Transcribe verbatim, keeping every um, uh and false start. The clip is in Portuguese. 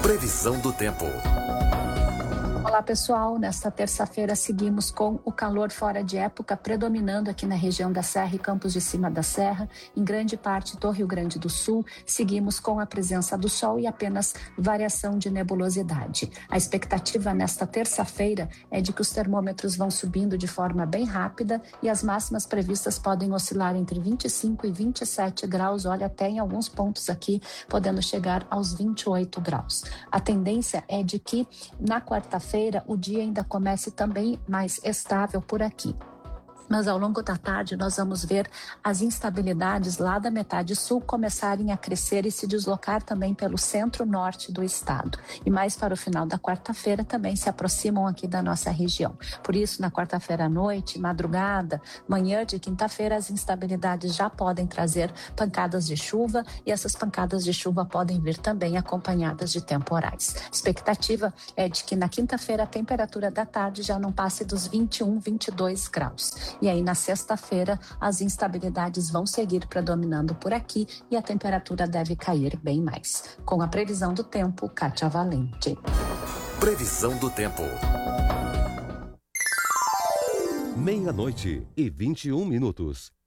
Previsão do tempo. Olá pessoal, nesta terça-feira seguimos com o calor fora de época predominando aqui na região da Serra e Campos de Cima da Serra, em grande parte do Rio Grande do Sul. Seguimos com a presença do sol e apenas variação de nebulosidade. A expectativa nesta terça-feira é de que os termômetros vão subindo de forma bem rápida e as máximas previstas podem oscilar entre vinte e cinco e vinte e sete graus, olha, até em alguns pontos aqui podendo chegar aos vinte e oito graus. A tendência é de que na quarta-feira o dia ainda comece também mais estável por aqui. Mas ao longo da tarde nós vamos ver as instabilidades lá da metade sul começarem a crescer e se deslocar também pelo centro-norte do estado. E mais para o final da quarta-feira também se aproximam aqui da nossa região. Por isso, na quarta-feira à noite, madrugada, manhã de quinta-feira, as instabilidades já podem trazer pancadas de chuva e essas pancadas de chuva podem vir também acompanhadas de temporais. A expectativa é de que na quinta-feira a temperatura da tarde já não passe dos vinte e um, vinte e dois graus. E aí, na sexta-feira, as instabilidades vão seguir predominando por aqui e a temperatura deve cair bem mais. Com a previsão do tempo, Kátia Valente. Previsão do tempo. Meia-noite e vinte e um minutos.